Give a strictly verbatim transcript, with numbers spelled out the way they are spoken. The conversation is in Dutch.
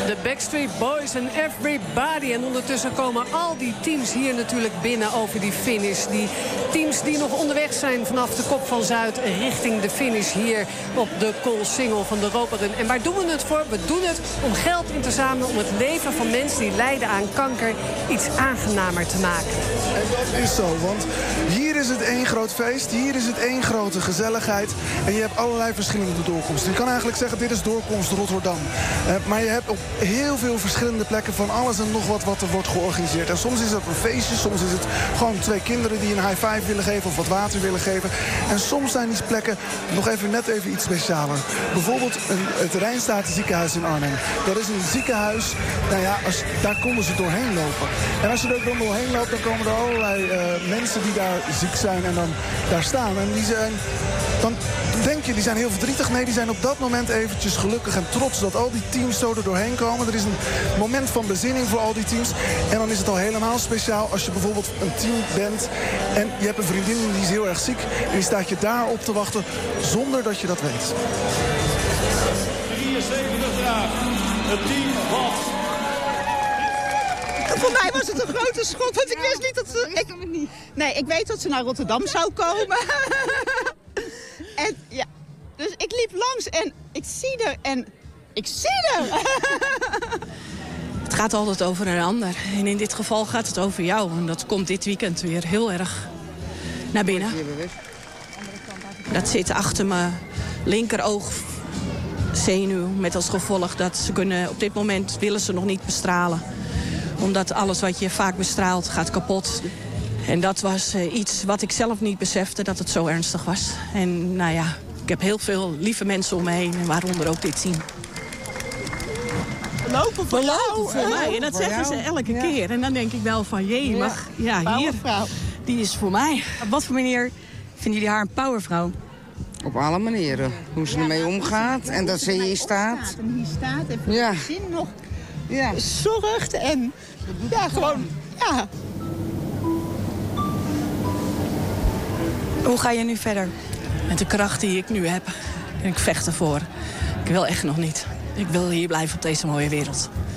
De Backstreet Boys en Everybody. En ondertussen komen al die teams hier natuurlijk binnen over die finish. Die teams die nog onderweg zijn vanaf de Kop van Zuid richting de finish hier op de Coolsingel van de Europa Run. En waar doen we het voor? We doen het om geld in te zamelen om het leven van mensen die lijden aan kanker iets aangenamer te maken. En dat is zo, want hier is het één groot feest. Hier is het één grote gezelligheid. En je hebt allerlei verschillende doorkomsten. Je kan eigenlijk zeggen, dit is doorkomst Rotterdam. Uh, maar je hebt op heel veel verschillende plekken van alles en nog wat wat er wordt georganiseerd. En soms is het een feestje, soms is het gewoon twee kinderen die een high five willen geven of wat water willen geven. En soms zijn die plekken nog even net even iets specialer. Bijvoorbeeld een, het Rijnstaten ziekenhuis in Arnhem. Dat is een ziekenhuis, nou ja, als, daar konden ze doorheen lopen. En als je er dan doorheen loopt, dan komen er allerlei uh, mensen die daar ziek zijn en dan daar staan. En die zijn, dan denk je, die zijn heel verdrietig. Nee, die zijn op dat moment eventjes gelukkig en trots dat al die teams zo er doorheen komen. Er is een moment van bezinning voor al die teams. En dan is het al helemaal speciaal als je bijvoorbeeld een team bent en je hebt een vriendin die is heel erg ziek en die staat je daar op te wachten zonder dat je dat weet. drieënzeventig jaar, het team van... Voor mij was het een grote schok, want ik wist niet dat ze... Ik, nee, ik weet dat ze naar Rotterdam zou komen. En ja, dus ik liep langs en ik zie er en ik zie er. Het gaat altijd over een ander. En in dit geval gaat het over jou. En dat komt dit weekend weer heel erg naar binnen. Dat zit achter mijn linkeroogzenuw. Met als gevolg dat ze kunnen... Op dit moment willen ze nog niet bestralen. Omdat alles wat je vaak bestraalt gaat kapot. En dat was uh, iets wat ik zelf niet besefte, dat het zo ernstig was. En nou ja, ik heb heel veel lieve mensen om me heen. En waaronder ook dit team. We lopen voor We jou. lopen voor mij. En dat Voor zeggen jou. ze elke Ja. keer. En dan denk ik wel van, jee, Ja. mag, ja, hier, die is voor mij. Op wat voor manier vinden jullie haar een powervrouw? Op alle manieren. Hoe ze ermee omgaat en dat ze hier staat. En hier staat en voor Ja. het gezin nog Ja. zorgt en ja, gewoon, ja. Hoe ga je nu verder? Met de kracht die ik nu heb. En ik vecht ervoor. Ik wil echt nog niet. Ik wil hier blijven op deze mooie wereld.